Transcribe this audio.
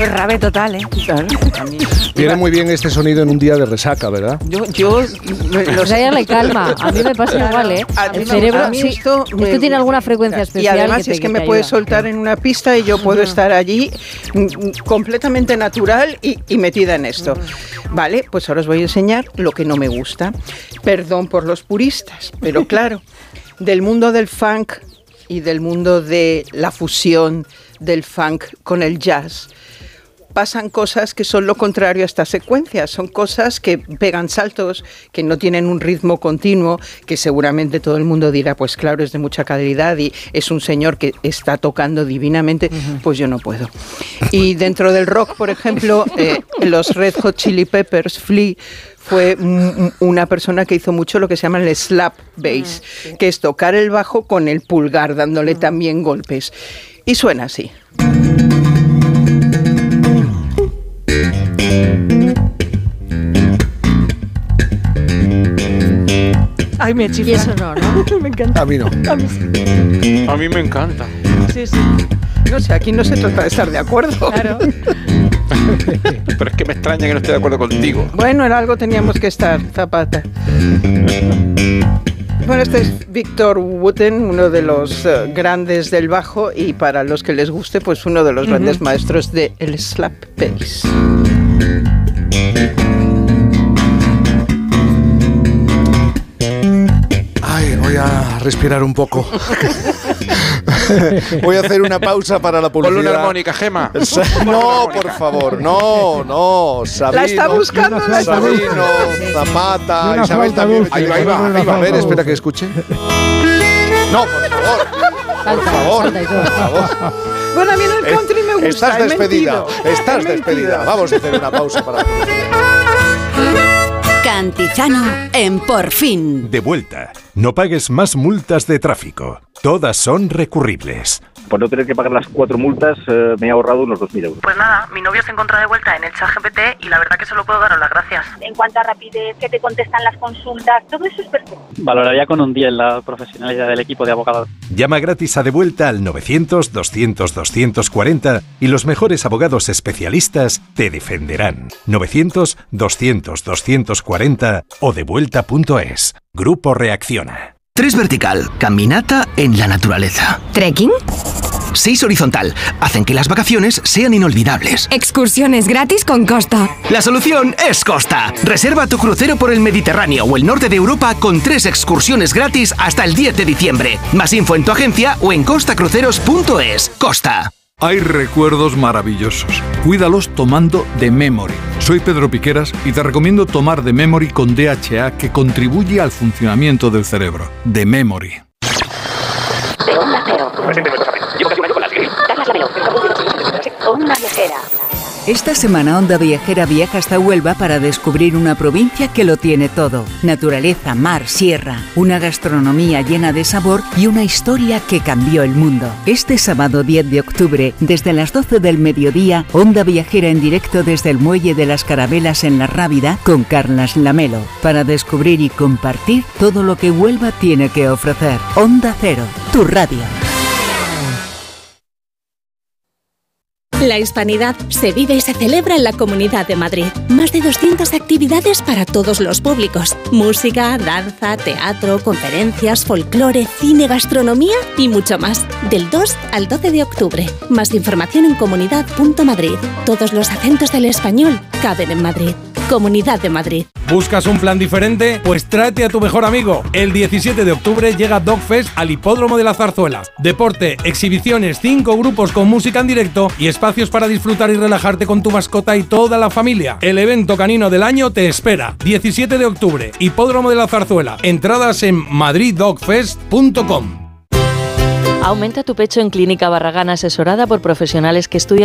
Pues rave total, ¿eh? Claro. Viene muy bien este sonido en un día de resaca, ¿verdad? Pues a ella le calma. A mí me pasa igual, ¿eh? El cerebro, sí, esto tiene alguna frecuencia especial. Y además es que me puedes soltar en una pista y yo puedo estar allí completamente natural y metida en esto. Vale, pues ahora os voy a enseñar lo que no me gusta. Perdón por los puristas, pero claro, del mundo del funk y del mundo de la fusión del funk con el jazz, pasan cosas que son lo contrario a estas secuencias. Son cosas que pegan saltos, que no tienen un ritmo continuo, que seguramente todo el mundo dirá, pues claro, es de mucha calidad y es un señor que está tocando divinamente. Pues yo no puedo. Y dentro del rock, por ejemplo, los Red Hot Chili Peppers, Flea, fue una persona que hizo mucho lo que se llama el slap bass, que es tocar el bajo con el pulgar, dándole también golpes. Y suena así. Ay, me chifla. Y eso no, ¿no? Me encanta. A mí no. A mí me encanta. Sí, sí. No sé, aquí no se trata de estar de acuerdo. Claro. Pero es que me extraña que no esté de acuerdo contigo. Bueno, en algo teníamos que estar, Zapata. Bueno, este es Victor Wooten, uno de los grandes del bajo y para los que les guste, pues uno de los grandes maestros del slap bass. Ay, voy a respirar un poco. Voy a hacer una pausa para la publicidad. Ponle una armónica, Gema. No, por favor, no. Sabino, La está buscando, Sabino, Zapata, Isabel también. Ahí va. A ver, espera que escuche. No, por favor. Por favor. Bueno, a mí en el country me gusta. Estás despedida. He mentido. Vamos a hacer una pausa para la publicidad. Cantizano en Por Fin. De vuelta. No pagues más multas de tráfico. Todas son recurribles. Por no tener que pagar las 4 multas, me he ahorrado unos 2.000 euros. Pues nada, mi novio se encontró de vuelta en el ChatGPT y la verdad que solo puedo daros las gracias. En cuanto a rapidez, que te contestan las consultas, todo eso es perfecto. Valoraría con un 10 la profesionalidad del equipo de abogados. Llama gratis a De Vuelta al 900-200-240 y los mejores abogados especialistas te defenderán. 900-200-240 o devuelta.es. Grupo Reacciona. 3 vertical, caminata en la naturaleza. ¿Trekking? 6 horizontal, hacen que las vacaciones sean inolvidables. Excursiones gratis con Costa. La solución es Costa. Reserva tu crucero por el Mediterráneo o el norte de Europa con 3 excursiones gratis hasta el 10 de diciembre. Más info en tu agencia o en costacruceros.es. Costa. Hay recuerdos maravillosos. Cuídalos tomando The Memory. Soy Pedro Piqueras y te recomiendo tomar The Memory con DHA que contribuye al funcionamiento del cerebro. The Memory. De Onda Cero. Onda Viajera. Esta semana Onda Viajera viaja hasta Huelva para descubrir una provincia que lo tiene todo. Naturaleza, mar, sierra, una gastronomía llena de sabor y una historia que cambió el mundo. Este sábado 10 de octubre, desde las 12 del mediodía, Onda Viajera en directo desde el Muelle de las Carabelas en La Rábida con Carlas Lamelo, para descubrir y compartir todo lo que Huelva tiene que ofrecer. Onda Cero, tu radio. La hispanidad se vive y se celebra en la Comunidad de Madrid. Más de 200 actividades para todos los públicos. Música, danza, teatro, conferencias, folclore, cine, gastronomía y mucho más. Del 2 al 12 de octubre. Más información en comunidad.madrid. Todos los acentos del español caben en Madrid. Comunidad de Madrid. ¿Buscas un plan diferente? Pues tráete a tu mejor amigo. El 17 de octubre llega Dogfest al Hipódromo de la Zarzuela. Deporte, exhibiciones, 5 grupos con música en directo y espacios para disfrutar y relajarte con tu mascota y toda la familia. El evento canino del año te espera. 17 de octubre, Hipódromo de la Zarzuela. Entradas en madriddogfest.com. Aumenta tu pecho en Clínica Barragán, asesorada por profesionales que estudian